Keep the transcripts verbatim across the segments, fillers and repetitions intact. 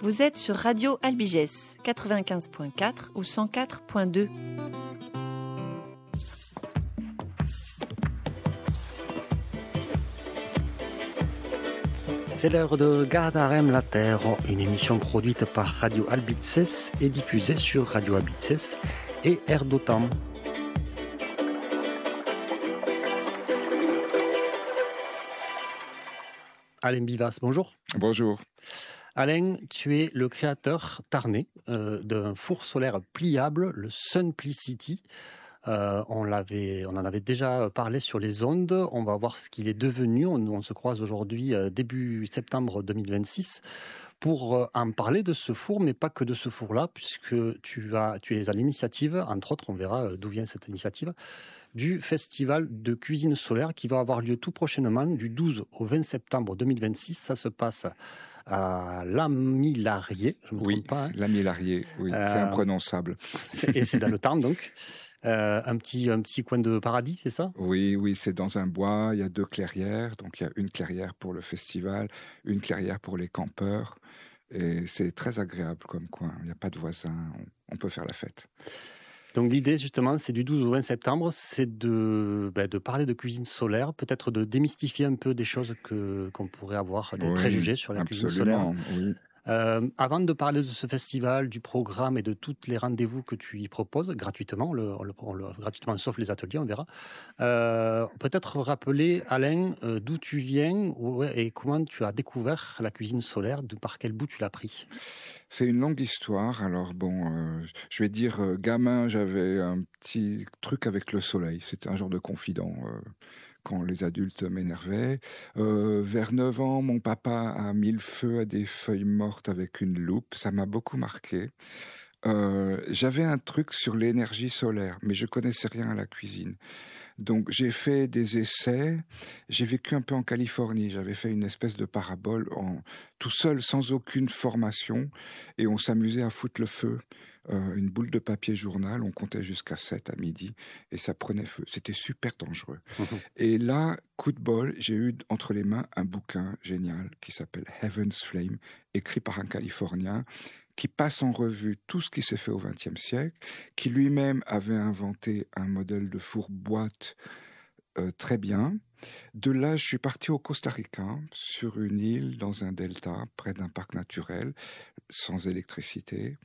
Vous êtes sur Radio Albigès, quatre-vingt-quinze point quatre ou cent quatre point deux. C'est l'heure de Gadarem la Terre, une émission produite par Radio Albigès et diffusée sur Radio Albigès et Air d'Otam. Alain Bivas, bonjour. Bonjour. Alain, tu es le créateur tarnais euh, d'un four solaire pliable, le Sunplicity. Euh, on, l'avait, on en avait déjà parlé sur les ondes. On va voir ce qu'il est devenu. On, on se croise aujourd'hui, euh, début septembre deux mille vingt-six, pour euh, en parler de ce four, mais pas que de ce four-là, puisque tu, vas, tu es à l'initiative, entre autres, on verra euh, d'où vient cette initiative, du festival de cuisine solaire qui va avoir lieu tout prochainement, du douze au vingt septembre deux mille vingt-six. Ça se passe à Lamillarié, je ne me oui, trompe pas. Hein. Lamillarié, oui, euh, c'est imprononçable. C'est, et c'est dans le Tarn, donc. Euh, un, petit, un petit coin de paradis, c'est ça ? Oui, oui, c'est dans un bois, il y a deux clairières, donc il y a une clairière pour le festival, une clairière pour les campeurs, et c'est très agréable comme coin, il n'y a pas de voisins, on, on peut faire la fête. Donc l'idée justement, c'est du douze au vingt septembre, c'est de, ben, de parler de cuisine solaire, peut-être de démystifier un peu des choses que, qu'on pourrait avoir, des oui, préjugés sur la absolument, cuisine solaire. Oui. Euh, avant de parler de ce festival, du programme et de tous les rendez-vous que tu y proposes, gratuitement, le, on le, on le, gratuitement sauf les ateliers, on verra, euh, peut-être rappeler, Alain, euh, d'où tu viens ouais, et comment tu as découvert la cuisine solaire, de, par quel bout tu l'as pris ? C'est une longue histoire. Alors bon, euh, je vais dire, euh, gamin, j'avais un petit truc avec le soleil. C'était un genre de confident. Euh, quand les adultes m'énervaient. Euh, vers neuf ans, mon papa a mis le feu à des feuilles mortes avec une loupe. Ça m'a beaucoup marqué. Euh, j'avais un truc sur l'énergie solaire, mais je connaissais rien à la cuisine. Donc j'ai fait des essais, j'ai vécu un peu en Californie, j'avais fait une espèce de parabole en, tout seul, sans aucune formation, et on s'amusait à foutre le feu. Euh, une boule de papier journal, on comptait jusqu'à sept à midi, et ça prenait feu. C'était super dangereux. Mmh. Et là, coup de bol, j'ai eu entre les mains un bouquin génial qui s'appelle Heaven's Flame, écrit par un Californien, qui passe en revue tout ce qui s'est fait au vingtième siècle, qui lui-même avait inventé un modèle de four-boîte euh, très bien. De là, je suis parti au Costa Rica, sur une île, dans un delta, près d'un parc naturel, sans électricité,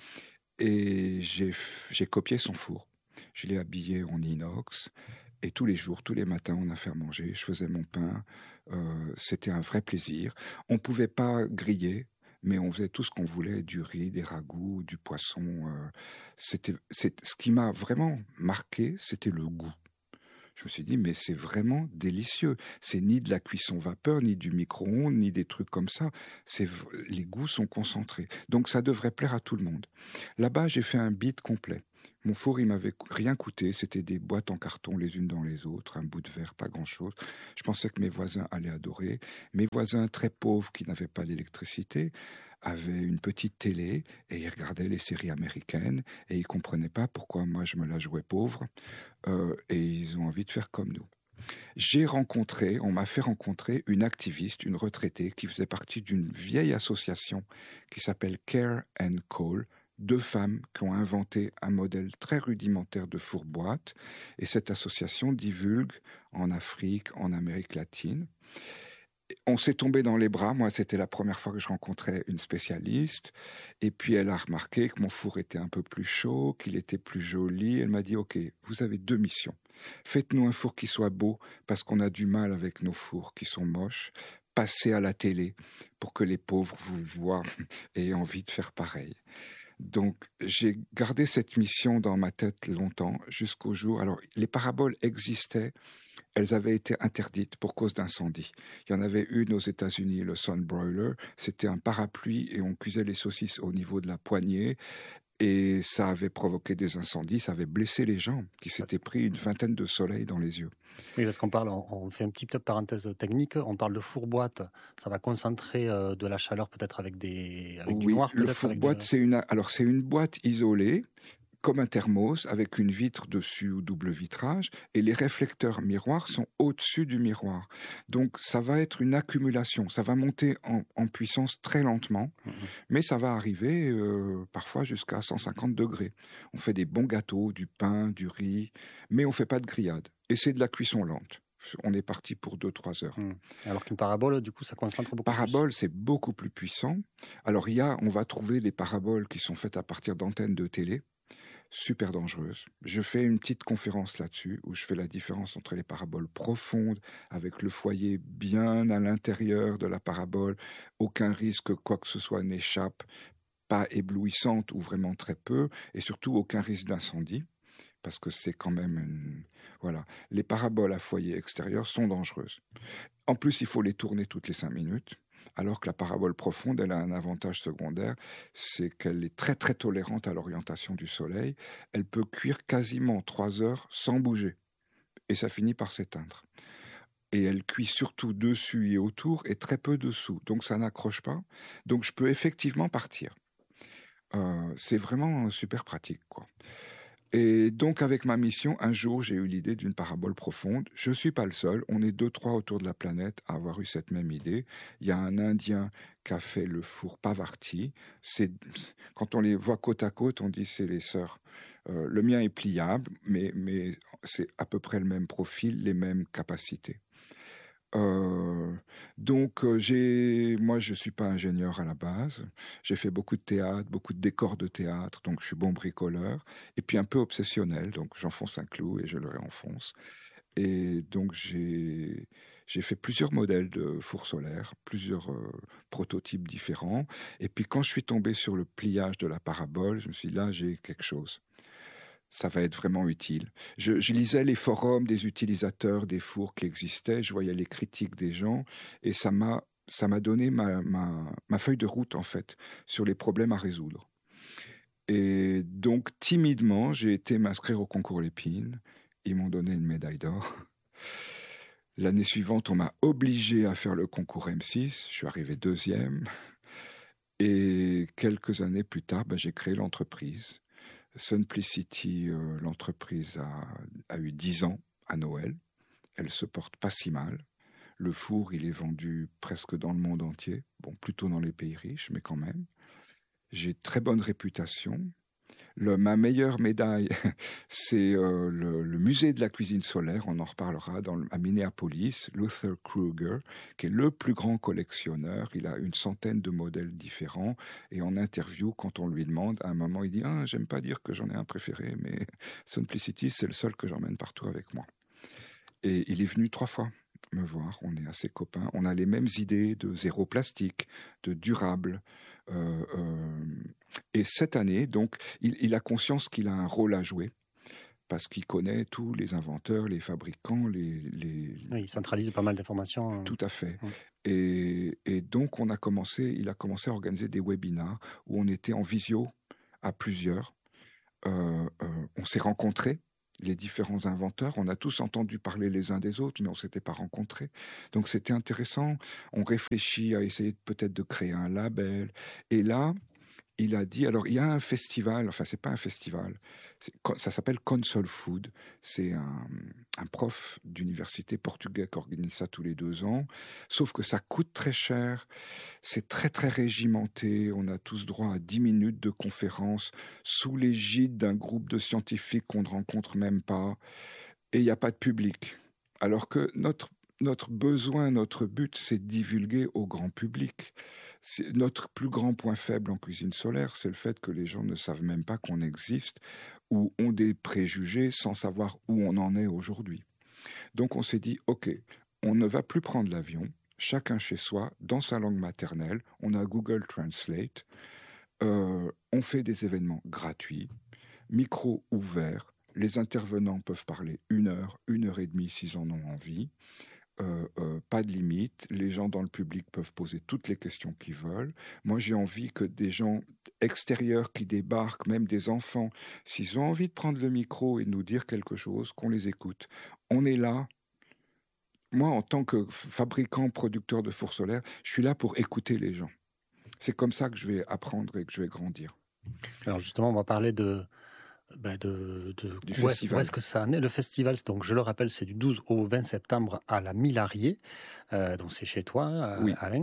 et j'ai, j'ai copié son four. Je l'ai habillé en inox, et tous les jours, tous les matins, on a fait à manger, je faisais mon pain, euh, c'était un vrai plaisir. On ne pouvait pas griller, mais on faisait tout ce qu'on voulait, du riz, des ragoûts, du poisson. Euh, c'était, c'est, ce qui m'a vraiment marqué, c'était le goût. Je me suis dit, mais c'est vraiment délicieux. C'est ni de la cuisson vapeur, ni du micro-ondes, ni des trucs comme ça. C'est, les goûts sont concentrés. Donc ça devrait plaire à tout le monde. Là-bas, j'ai fait un bid complet. Mon four, il m'avait rien coûté. C'était des boîtes en carton les unes dans les autres, un bout de verre, pas grand-chose. Je pensais que mes voisins allaient adorer. Mes voisins très pauvres qui n'avaient pas d'électricité avaient une petite télé et ils regardaient les séries américaines et ils comprenaient pas pourquoi moi je me la jouais pauvre euh, et ils ont envie de faire comme nous. J'ai rencontré, on m'a fait rencontrer une activiste, une retraitée qui faisait partie d'une vieille association qui s'appelle Care and Coal. Deux femmes qui ont inventé un modèle très rudimentaire de four-boîte et cette association divulgue en Afrique, en Amérique latine. On s'est tombé dans les bras. Moi, c'était la première fois que je rencontrais une spécialiste. Et puis, elle a remarqué que mon four était un peu plus chaud, qu'il était plus joli. Elle m'a dit, OK, vous avez deux missions. Faites-nous un four qui soit beau, parce qu'on a du mal avec nos fours qui sont moches. Passez à la télé pour que les pauvres vous voient et aient envie de faire pareil. Donc, j'ai gardé cette mission dans ma tête longtemps, jusqu'au jour... Alors, les paraboles existaient. Elles avaient été interdites pour cause d'incendie. Il y en avait une aux États-Unis, le Sun Broiler. C'était un parapluie et on cuisait les saucisses au niveau de la poignée. Et ça avait provoqué des incendies, ça avait blessé les gens qui s'étaient pris une vingtaine de soleils dans les yeux. Oui, parce qu'on parle, on fait une petite parenthèse technique, on parle de four-boîte, ça va concentrer de la chaleur peut-être avec, des, avec oui, du noir. Le four-boîte, de... c'est une, alors c'est une boîte isolée, comme un thermos avec une vitre dessus ou double vitrage, et les réflecteurs miroirs sont au-dessus du miroir. Donc ça va être une accumulation, ça va monter en, en puissance très lentement, mmh. mais ça va arriver euh, parfois jusqu'à cent cinquante degrés. On fait des bons gâteaux, du pain, du riz, mais on ne fait pas de grillade. Et c'est de la cuisson lente. On est parti pour deux à trois heures. Mmh. Alors qu'une parabole, du coup, ça concentre beaucoup parabole, plus. c'est beaucoup plus puissant. Alors, il y a, on va trouver des paraboles qui sont faites à partir d'antennes de télé, super dangereuses. Je fais une petite conférence là-dessus, où je fais la différence entre les paraboles profondes, avec le foyer bien à l'intérieur de la parabole, aucun risque que quoi que ce soit n'échappe, pas éblouissante ou vraiment très peu, et surtout aucun risque d'incendie. Parce que c'est quand même une... Voilà. Les paraboles à foyer extérieur sont dangereuses. En plus, il faut les tourner toutes les cinq minutes, alors que la parabole profonde, elle a un avantage secondaire, c'est qu'elle est très très tolérante à l'orientation du soleil. Elle peut cuire quasiment trois heures sans bouger. Et ça finit par s'éteindre. Et elle cuit surtout dessus et autour et très peu dessous. Donc ça n'accroche pas. Donc je peux effectivement partir. Euh, c'est vraiment super pratique, quoi. Et donc, avec ma mission, un jour, j'ai eu l'idée d'une parabole profonde. Je ne suis pas le seul. On est deux, trois autour de la planète à avoir eu cette même idée. Il y a un Indien qui a fait le four Pavarti. C'est... Quand on les voit côte à côte, on dit c'est les sœurs. Euh, le mien est pliable, mais, mais c'est à peu près le même profil, les mêmes capacités. Euh, donc, euh, j'ai, moi, je ne suis pas ingénieur à la base. J'ai fait beaucoup de théâtre, beaucoup de décors de théâtre, donc je suis bon bricoleur. Et puis un peu obsessionnel, donc j'enfonce un clou et je le réenfonce. Et donc, j'ai, j'ai fait plusieurs modèles de fours solaires, plusieurs euh, prototypes différents. Et puis, quand je suis tombé sur le pliage de la parabole, je me suis dit, là, j'ai quelque chose. Ça va être vraiment utile. Je, je lisais les forums des utilisateurs des fours qui existaient, je voyais les critiques des gens, et ça m'a, ça m'a donné ma, ma, ma feuille de route, en fait, sur les problèmes à résoudre. Et donc, timidement, j'ai été m'inscrire au concours Lépine. Ils m'ont donné une médaille d'or. L'année suivante, on m'a obligé à faire le concours M six. Je suis arrivé deuxième. Et quelques années plus tard, ben, j'ai créé l'entreprise. Sunplicity, euh, l'entreprise a, a eu dix ans à Noël. Elle se porte pas si mal. Le four, il est vendu presque dans le monde entier. Bon, plutôt dans les pays riches, mais quand même. J'ai très bonne réputation. Le, ma meilleure médaille, c'est euh, le, le musée de la cuisine solaire, on en reparlera, dans, à Minneapolis, Luther Kruger, qui est le plus grand collectionneur. Il a une centaine de modèles différents. Et en interview, quand on lui demande, à un moment, il dit ah, « j'aime pas dire que j'en ai un préféré, mais Sunplicity, c'est le seul que j'emmène partout avec moi. » Et il est venu trois fois me voir, on est assez copains. On a les mêmes idées de zéro plastique, de durable. Euh, euh, et cette année, donc, il, il a conscience qu'il a un rôle à jouer parce qu'il connaît tous les inventeurs, les fabricants, les... les... Oui, il centralise pas mal d'informations. Tout à fait. Oui. Et, et donc, on a commencé, il a commencé à organiser des webinars où on était en visio à plusieurs. Euh, euh, on s'est rencontrés, les différents inventeurs. On a tous entendu parler les uns des autres, mais on ne s'était pas rencontrés. Donc, c'était intéressant. On réfléchit à essayer peut-être de créer un label. Et là, il a dit, alors il y a un festival, enfin c'est pas un festival, c'est, ça s'appelle Console Food, c'est un, un prof d'université portugais qui organise ça tous les deux ans, sauf que ça coûte très cher, c'est très très régimenté, on a tous droit à dix minutes de conférence sous l'égide d'un groupe de scientifiques qu'on ne rencontre même pas, et il n'y a pas de public. Alors que notre, notre besoin, notre but, c'est de divulguer au grand public. C'est notre plus grand point faible en cuisine solaire, c'est le fait que les gens ne savent même pas qu'on existe ou ont des préjugés sans savoir où on en est aujourd'hui. Donc on s'est dit, ok, on ne va plus prendre l'avion, chacun chez soi, dans sa langue maternelle, on a Google Translate, euh, on fait des événements gratuits, micro ouvert, les intervenants peuvent parler une heure, une heure et demie s'ils en ont envie. Euh, euh, pas de limite, les gens dans le public peuvent poser toutes les questions qu'ils veulent. Moi, j'ai envie que des gens extérieurs qui débarquent, même des enfants, s'ils ont envie de prendre le micro et de nous dire quelque chose, qu'on les écoute. On est là. Moi, en tant que fabricant, producteur de fours solaires, je suis là pour écouter les gens. C'est comme ça que je vais apprendre et que je vais grandir. Alors justement, on va parler de Ben de, de, du où, festival. est, où est-ce que ça en est? Le festival, donc je le rappelle, c'est du douze au vingt septembre à la Millarié. Euh, donc c'est chez toi, euh, Oui. Alain.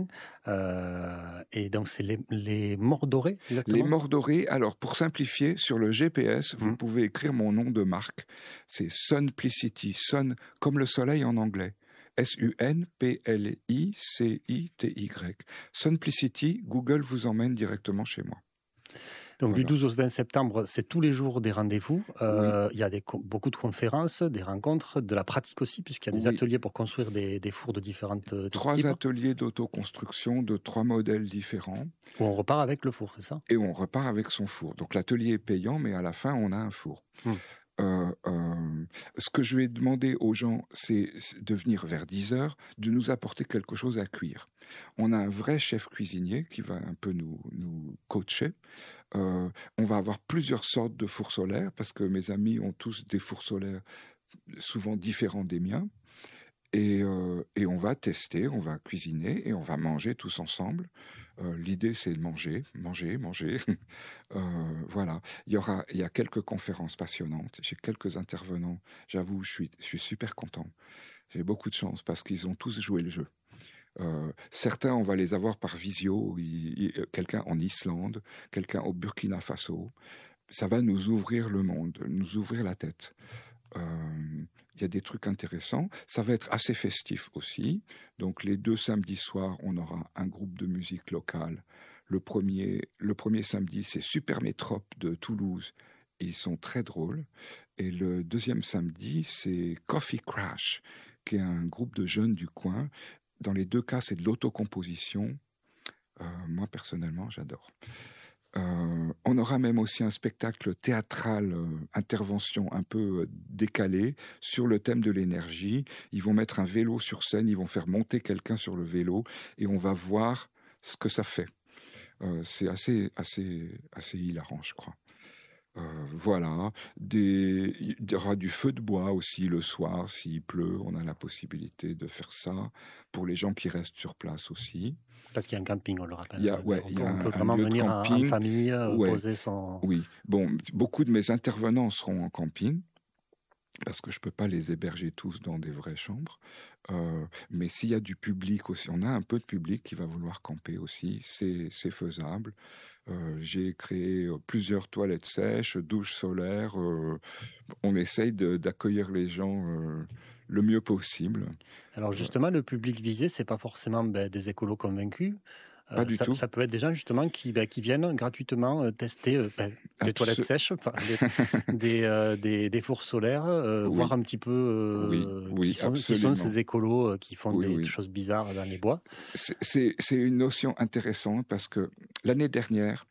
Euh, et donc c'est les, les Morts Dorés, exactement. Les Morts Dorés, alors pour simplifier, sur le G P S, vous Mmh. pouvez écrire mon nom de marque. C'est Sunplicity, Sun comme le soleil en anglais. S U N P L I C I T Y. Sunplicity, Google vous emmène directement chez moi. Donc Voilà. du douze au vingt septembre, c'est tous les jours des rendez-vous. Euh, il y a des, beaucoup de conférences, des rencontres, de la pratique aussi, puisqu'il y a des Oui. ateliers pour construire des, des fours de différentes euh, Trois types. ateliers d'autoconstruction de trois modèles différents. Où on repart avec le four, c'est ça? Et on repart avec son four. Donc l'atelier est payant, mais à la fin, on a un four. Mmh. Euh, euh, ce que je vais demander aux gens, c'est de venir vers dix heures, de nous apporter quelque chose à cuire. On a un vrai chef cuisinier qui va un peu nous, nous coacher. Euh, on va avoir plusieurs sortes de fours solaires, parce que mes amis ont tous des fours solaires souvent différents des miens. Et, euh, et on va tester, on va cuisiner et on va manger tous ensemble. Euh, l'idée, c'est de manger, manger, manger. euh, voilà. Il y aura, il y a quelques conférences passionnantes. J'ai quelques intervenants. J'avoue, je suis, je suis super content. J'ai beaucoup de chance parce qu'ils ont tous joué le jeu. Euh, certains, on va les avoir par visio. Il, il, quelqu'un en Islande, quelqu'un au Burkina Faso. Ça va nous ouvrir le monde, nous ouvrir la tête. Euh, il y a des trucs intéressants. Ça va être assez festif aussi. Donc les deux samedis soirs, on aura un groupe de musique locale. Le premier, le premier samedi, c'est Super Métrope de Toulouse. Ils sont très drôles. Et le deuxième samedi, c'est Coffee Crash, qui est un groupe de jeunes du coin. Dans les deux cas, c'est de l'autocomposition. Euh, moi, personnellement, j'adore. Euh, on aura même aussi un spectacle théâtral, euh, intervention un peu euh, décalé sur le thème de l'énergie. Ils vont mettre un vélo sur scène, ils vont faire monter quelqu'un sur le vélo et on va voir ce que ça fait. Euh, c'est assez, assez, assez hilarant, je crois. Euh, voilà, des, il y aura du feu de bois aussi le soir, s'il pleut, on a la possibilité de faire ça, pour les gens qui restent sur place aussi. Parce qu'il y a un camping, on le rappelle. Il y a, ouais, on il peut, y a on peut un, vraiment un lieu venir de camping. en famille, ouais. poser son... Oui, bon, beaucoup de mes intervenants seront en camping, parce que je ne peux pas les héberger tous dans des vraies chambres. Euh, mais s'il y a du public aussi, on a un peu de public qui va vouloir camper aussi, c'est, c'est faisable. Euh, j'ai créé plusieurs toilettes sèches, douches solaires. Euh, on essaye de, d'accueillir les gens euh, le mieux possible. Alors justement, le public visé, c'est pas forcément ben, des écolos convaincus. Pas Euh, du ça, tout. ça peut être des gens justement qui, ben, qui viennent gratuitement euh, tester euh, ben, les toilettes sèches, enfin, des, des, euh, des, des fours solaires, euh, oui. voir un petit peu euh, oui, oui, qui, sont, qui sont ces écolos euh, qui font oui, des oui. choses bizarres dans les bois. C'est, c'est, c'est une notion intéressante parce que l'année dernière,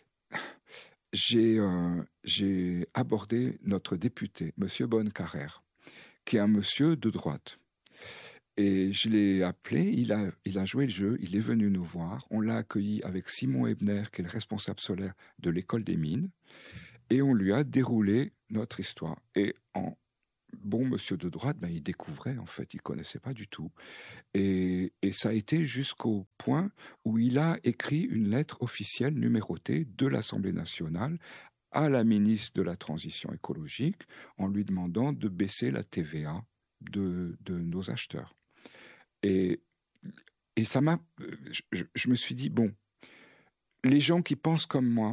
j'ai, euh, j'ai abordé notre député, Monsieur Bonnecarrère, qui est un monsieur de droite. Et je l'ai appelé, il a, il a joué le jeu, il est venu nous voir. On l'a accueilli avec Simon Ebner, qui est le responsable solaire de l'école des mines. Et on lui a déroulé notre histoire. Et en bon monsieur de droite, ben, il découvrait, en fait, il ne connaissait pas du tout. Et, et ça a été jusqu'au point où il a écrit une lettre officielle numérotée de l'Assemblée nationale à la ministre de la Transition écologique en lui demandant de baisser la T V A de, de nos acheteurs. Et, et ça m'a... Je, je me suis dit, bon, les gens qui pensent comme moi,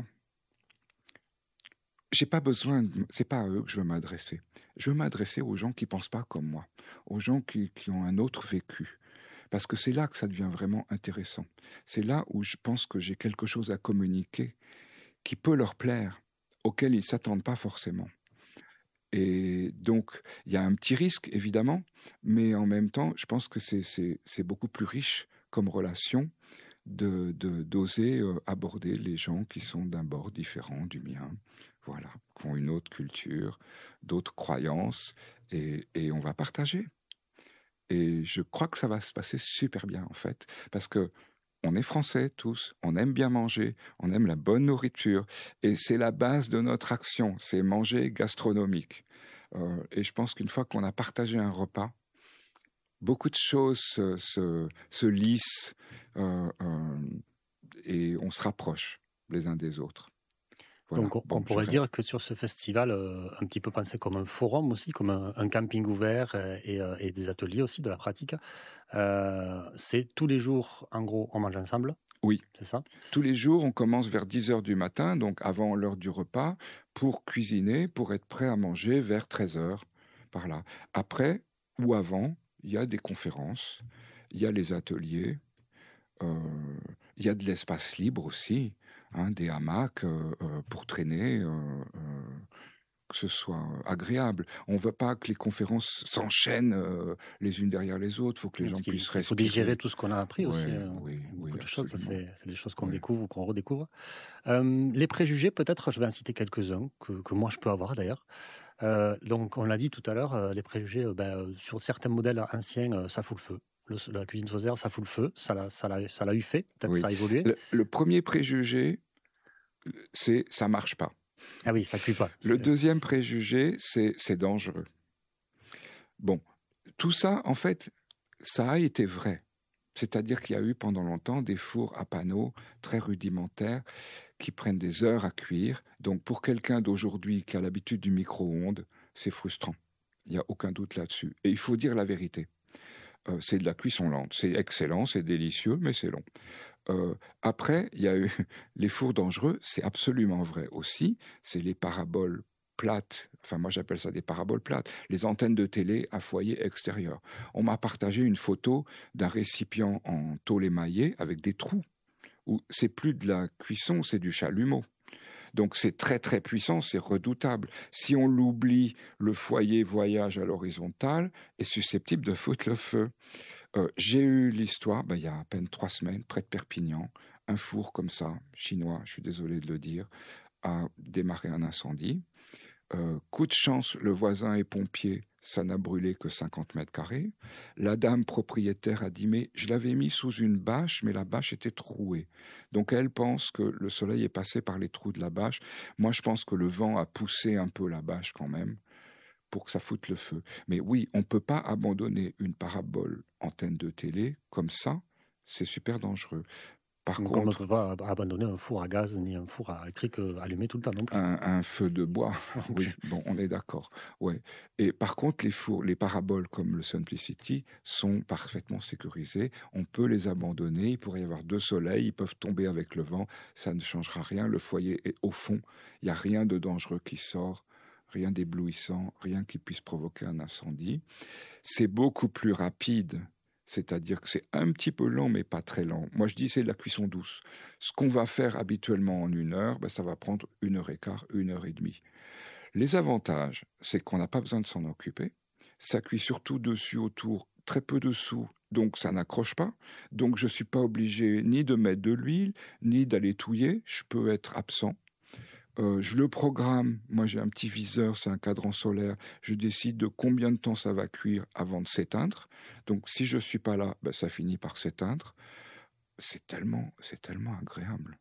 j'ai pas besoin, de, c'est pas à eux que je veux m'adresser. Je veux m'adresser aux gens qui pensent pas comme moi, aux gens qui, qui ont un autre vécu. Parce que c'est là que ça devient vraiment intéressant. C'est là où je pense que j'ai quelque chose à communiquer qui peut leur plaire, auquel ils s'attendent pas forcément. Et donc, il y a un petit risque, évidemment, mais en même temps, je pense que c'est, c'est, c'est beaucoup plus riche comme relation de, de, d'oser euh, aborder les gens qui sont d'un bord différent du mien, voilà, qui ont une autre culture, d'autres croyances, et, et on va partager. Et je crois que ça va se passer super bien, en fait, parce que on est français tous, on aime bien manger, on aime la bonne nourriture, et c'est la base de notre action, c'est manger gastronomique. Euh, et je pense qu'une fois qu'on a partagé un repas, beaucoup de choses se, se, se lissent euh, euh, et on se rapproche les uns des autres. Voilà. Donc on, bon, on pourrait dire que sur ce festival, euh, un petit peu pensé comme un forum aussi, comme un, un camping ouvert euh, et, euh, et des ateliers aussi, de la pratique, euh, c'est tous les jours, en gros, on mange ensemble. Oui. C'est ça. Tous les jours, on commence vers dix heures du matin, donc avant l'heure du repas, pour cuisiner, pour être prêt à manger vers treize heures, par là. Après ou avant, il y a des conférences, il y a les ateliers, euh, il y a de l'espace libre aussi, hein, des hamacs euh, euh, pour traîner, euh, euh, que ce soit agréable. On ne veut pas que les conférences s'enchaînent euh, les unes derrière les autres. Il faut que les Parce gens qu'il- puissent il faut respirer. digérer tout ce qu'on a appris Ouais, aussi. euh, oui, beaucoup oui, de choses, ça, absolument. c'est, c'est des choses qu'on Ouais. découvre ou qu'on redécouvre. Euh, les préjugés, peut-être, je vais en citer quelques-uns, que, que moi je peux avoir d'ailleurs. Euh, donc, on l'a dit tout à l'heure, euh, les préjugés, euh, ben, euh, sur certains modèles anciens, euh, ça fout le feu. Le- la cuisine saucière, ça fout le feu. Ça l'a, ça l'a, ça l'a eu fait. Peut-être Oui. ça a évolué. Le, le premier préjugé, c'est ça marche pas. Ah oui, ça cuit pas. Le C'est- deuxième préjugé, c'est c'est dangereux. Bon, tout ça, en fait, ça a été vrai. C'est-à-dire qu'il y a eu pendant longtemps des fours à panneaux très rudimentaires qui prennent des heures à cuire. Donc pour quelqu'un d'aujourd'hui qui a l'habitude du micro-ondes, c'est frustrant. Il n'y a aucun doute là-dessus. Et il faut dire la vérité. Euh, c'est de la cuisson lente. C'est excellent, c'est délicieux, mais c'est long. Euh, après, il y a eu les fours dangereux, c'est absolument vrai aussi. C'est les paraboles plates, enfin moi j'appelle ça des paraboles plates, les antennes de télé à foyer extérieur. On m'a partagé une photo d'un récipient en tôle émaillée avec des trous, où c'est plus de la cuisson, c'est du chalumeau. Donc c'est très très puissant, c'est redoutable. Si on l'oublie, le foyer voyage à l'horizontale est susceptible de foutre le feu. Euh, j'ai eu l'histoire, ben, il y a à peine trois semaines, près de Perpignan, un four comme ça, chinois, je suis désolé de le dire, a démarré un incendie. Euh, coup de chance, le voisin est pompier, ça n'a brûlé que cinquante mètres carrés. La dame propriétaire a dit, mais je l'avais mis sous une bâche, mais la bâche était trouée. Donc elle pense que le soleil est passé par les trous de la bâche. Moi, je pense que le vent a poussé un peu la bâche quand même pour que ça foute le feu. Mais oui, on ne peut pas abandonner une parabole antenne de télé comme ça, c'est super dangereux. Par Donc contre, on ne peut pas abandonner un four à gaz ni un four à électrique euh, allumé tout le temps non plus. Un, un feu de bois, oui, bon, on est d'accord. Ouais. Et par contre, les fours, les paraboles comme le Simplicity sont parfaitement sécurisés. On peut les abandonner. Il pourrait y avoir deux soleils, ils peuvent tomber avec le vent. Ça ne changera rien. Le foyer est au fond. Il n'y a rien de dangereux qui sort, rien d'éblouissant, rien qui puisse provoquer un incendie. C'est beaucoup plus rapide. C'est-à-dire que c'est un petit peu lent, mais pas très lent. Moi, je dis c'est de la cuisson douce. Ce qu'on va faire habituellement en une heure, ben, ça va prendre une heure et quart, une heure et demie. Les avantages, c'est qu'on n'a pas besoin de s'en occuper. Ça cuit surtout dessus, autour, très peu dessous, donc ça n'accroche pas. Donc je ne suis pas obligé ni de mettre de l'huile, ni d'aller touiller. Je peux être absent. Euh, je le programme, moi j'ai un petit viseur, c'est un cadran solaire, je décide de combien de temps ça va cuire avant de s'éteindre. Donc si je ne suis pas là, ben, ça finit par s'éteindre. C'est tellement, c'est tellement agréable.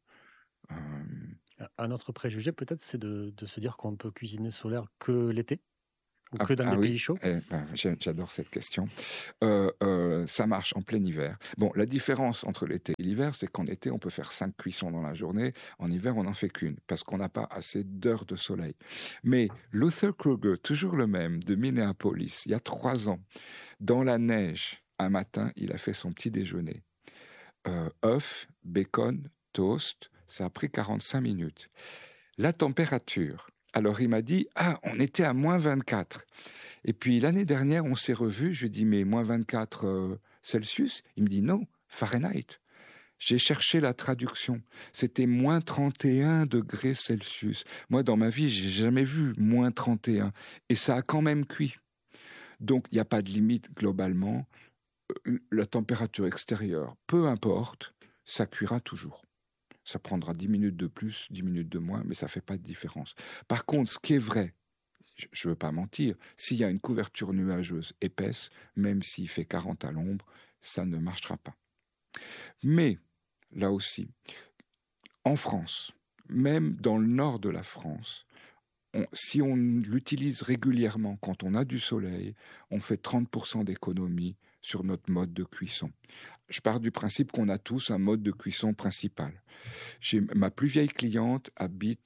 Euh... Un autre préjugé peut-être, c'est de, de se dire qu'on ne peut cuisiner solaire que l'été ou Ah, que dans ah des oui. pays chauds. Eh ben, j'adore cette question. Euh, euh, ça marche en plein hiver. Bon, la différence entre l'été et l'hiver, c'est qu'en été, on peut faire cinq cuissons dans la journée. En hiver, on n'en fait qu'une, parce qu'on n'a pas assez d'heures de soleil. Mais Luther Kruger, toujours le même, de Minneapolis, il y a trois ans, dans la neige, un matin, il a fait son petit déjeuner. Euh, œufs, bacon, toast, ça a pris quarante-cinq minutes. La température... Alors il m'a dit, ah, on était à moins vingt-quatre. Et puis l'année dernière, on s'est revus, je lui ai dit, mais moins vingt-quatre euh, Celsius? Il me dit, non, Fahrenheit. J'ai cherché la traduction. C'était moins trente et un degrés Celsius. Moi, dans ma vie, j'ai jamais vu moins trente et un. Et ça a quand même cuit. Donc, il n'y a pas de limite globalement. La température extérieure, peu importe, ça cuira toujours. Ça prendra dix minutes de plus, dix minutes de moins, mais ça ne fait pas de différence. Par contre, ce qui est vrai, je ne veux pas mentir, s'il y a une couverture nuageuse épaisse, même s'il fait quarante à l'ombre, ça ne marchera pas. Mais, là aussi, en France, même dans le nord de la France, on, si on l'utilise régulièrement quand on a du soleil, on fait trente pour cent d'économie sur notre mode de cuisson. Je pars du principe qu'on a tous un mode de cuisson principal. J'ai, ma plus vieille cliente habite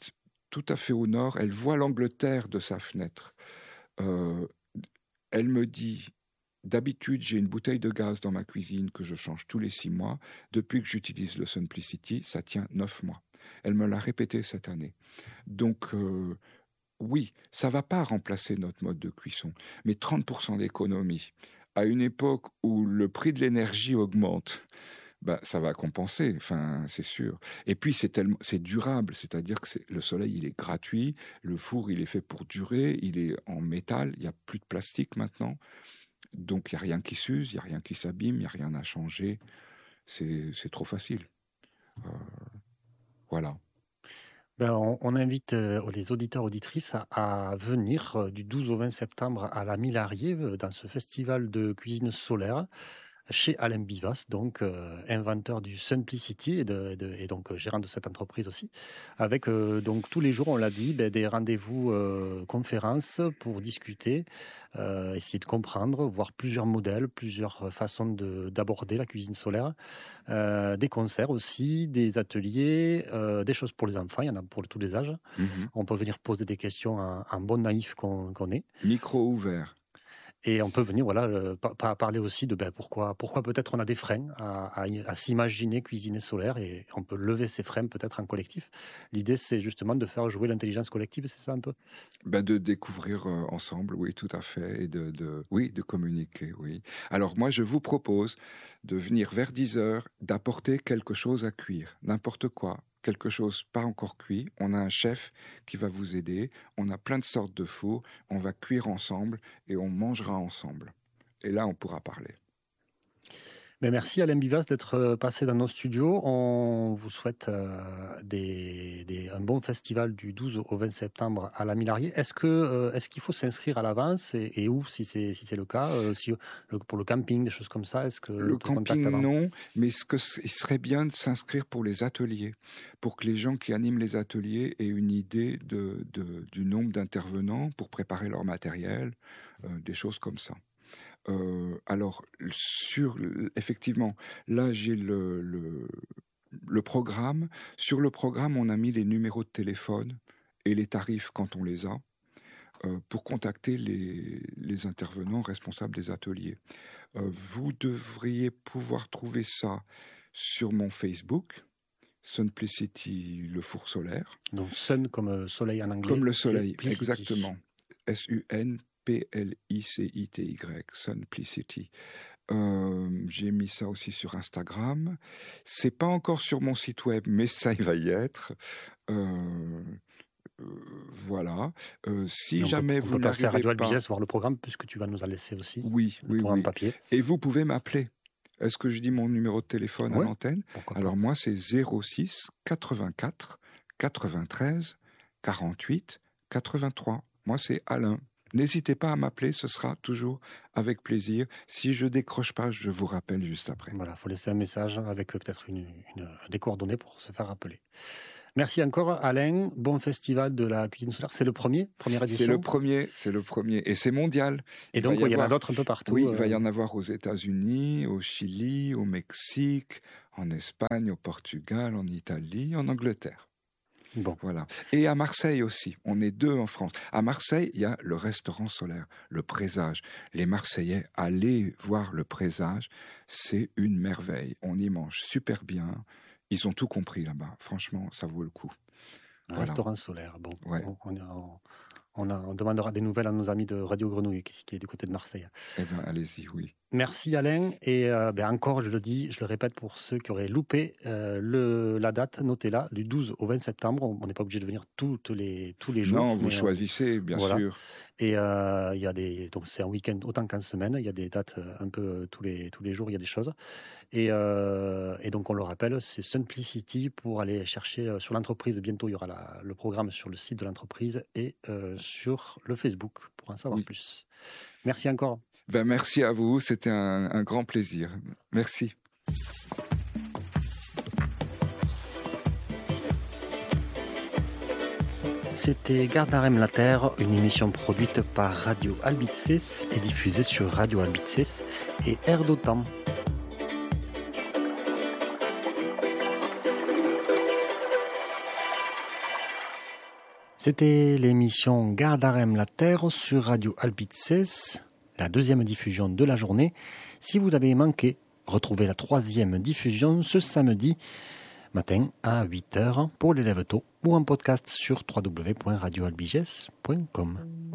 tout à fait au nord. Elle voit l'Angleterre de sa fenêtre. Euh, elle me dit, d'habitude, j'ai une bouteille de gaz dans ma cuisine que je change tous les six mois. Depuis que j'utilise le Simplicity, ça tient neuf mois. Elle me l'a répété cette année. Donc, euh, oui, ça ne va pas remplacer notre mode de cuisson, mais trente pour cent d'économie, à une époque où le prix de l'énergie augmente, bah, ça va compenser, enfin, c'est sûr. Et puis, c'est, tellement, c'est durable, c'est-à-dire que c'est, le soleil, il est gratuit, le four, il est fait pour durer, il est en métal, il n'y a plus de plastique maintenant, donc il n'y a rien qui s'use, il n'y a rien qui s'abîme, il n'y a rien à changer, c'est, c'est trop facile. Euh, voilà. Ben, on, on invite euh, les auditeurs auditrices à, à venir euh, du douze au vingt septembre à la Mille-Arrier euh, dans ce festival de cuisine solaire chez Alain Bivas, donc euh, inventeur du Simplicity et, de, de, et donc euh, gérant de cette entreprise aussi, avec euh, donc tous les jours, on l'a dit, ben, des rendez-vous euh, conférences pour discuter, euh, essayer de comprendre, voir plusieurs modèles, plusieurs façons de, d'aborder la cuisine solaire, euh, des concerts aussi, des ateliers, euh, des choses pour les enfants, il y en a pour tous les âges. Mm-hmm. On peut venir poser des questions en, en bon naïf qu'on, qu'on est. Micro ouvert. Et on peut venir voilà, euh, pa- parler aussi de ben, pourquoi, pourquoi peut-être on a des freins à, à, à s'imaginer cuisiner solaire et on peut lever ces freins peut-être en collectif. L'idée, c'est justement de faire jouer l'intelligence collective, c'est ça un peu ? Ben de découvrir euh, ensemble, oui, tout à fait, et de, de, oui, de communiquer, oui. Alors moi, je vous propose de venir vers dix heures, d'apporter quelque chose à cuire, n'importe quoi. Quelque chose pas encore cuit, on a un chef qui va vous aider, on a plein de sortes de fours, on va cuire ensemble et on mangera ensemble. Et là, on pourra parler. Mais merci Alain Bivas d'être passé dans nos studios. On vous souhaite euh, des, des, un bon festival du douze au vingt septembre à la Mille-Arrier. Est-ce, que, euh, est-ce qu'il faut s'inscrire à l'avance et, et où, si c'est, si c'est le cas, euh, si, le, pour le camping, des choses comme ça, est-ce que le camping, non, mais ce que, il serait bien de s'inscrire pour les ateliers, pour que les gens qui animent les ateliers aient une idée de, de, du nombre d'intervenants pour préparer leur matériel, euh, des choses comme ça. Euh, alors, sur, effectivement, là j'ai le, le, le programme. Sur le programme, on a mis les numéros de téléphone et les tarifs quand on les a, euh, pour contacter les, les intervenants responsables des ateliers. Euh, vous devriez pouvoir trouver ça sur mon Facebook, Simplicity, le four solaire. Donc Sun comme soleil en anglais. Comme le soleil, exactement. S U N P L I C I T Y, Simplicity. Euh, j'ai mis ça aussi sur Instagram. C'est pas encore sur mon site web, mais ça il va y être. Euh, euh, voilà. Euh, si Donc, jamais on vous peut passer à Radio pas... Albigès voir le programme puisque tu vas nous en laisser aussi. Oui, le oui, programme oui. papier. Et vous pouvez m'appeler. Est-ce que je dis mon numéro de téléphone ouais, à l'antenne ? Alors moi c'est zéro six quatre-vingt-quatre quatre-vingt-treize quarante-huit quatre-vingt-trois. Moi c'est Alain. N'hésitez pas à m'appeler, ce sera toujours avec plaisir. Si je décroche pas, je vous rappelle juste après. Voilà, il faut laisser un message avec peut-être une, une, des coordonnées pour se faire rappeler. Merci encore Alain, bon festival de la cuisine solaire. C'est le premier, première édition. C'est le premier, c'est le premier, et c'est mondial. Et donc il, il y, y en a d'autres un peu partout. Oui, il va y en avoir aux États-Unis, au Chili, au Mexique, en Espagne, au Portugal, en Italie, en Angleterre. Bon. Voilà. Et à Marseille aussi. On est deux en France. À Marseille, il y a le restaurant solaire, le Présage. Les Marseillais, allez voir le Présage. C'est une merveille. On y mange super bien. Ils ont tout compris là-bas. Franchement, ça vaut le coup. Un voilà. Restaurant solaire. Bon. Ouais. On, on, on, a, on demandera des nouvelles à nos amis de Radio Grenouille qui, qui est du côté de Marseille. Eh bien, allez-y, oui. Merci Alain. Et euh, ben encore, je le dis, je le répète pour ceux qui auraient loupé euh, le, la date, notez-la, du douze au vingt septembre. On n'est pas obligé de venir toutes les, tous les jours. Non, vous mais, choisissez, euh, bien voilà. sûr. Et euh, il y a des, donc c'est un week-end autant qu'en semaine. Il y a des dates un peu tous les, tous les jours, il y a des choses. Et, euh, et donc on le rappelle, c'est Simplicity pour aller chercher sur l'entreprise. Bientôt, il y aura la, le programme sur le site de l'entreprise et euh, sur le Facebook pour en savoir oui. plus. Merci encore. Ben, merci à vous, c'était un, un grand plaisir. Merci. C'était Gardarem la Terre, une émission produite par Radio Albitses et diffusée sur Radio Albitses et Air d'Otan. C'était l'émission Gardarem la Terre sur Radio Albitzes, la deuxième diffusion de la journée. Si vous l'avez manqué, retrouvez la troisième diffusion ce samedi matin à huit heures pour l'élève tôt ou en podcast sur w w w point radio albiges point com.